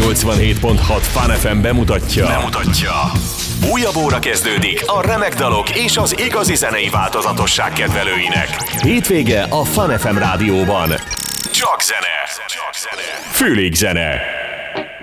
87.6 Fun FM bemutatja. Újabb óra kezdődik a remek dalok és az igazi zenei változatosság kedvelőinek. Hétvége a Fun FM rádióban. Csak zene. Fülig zene.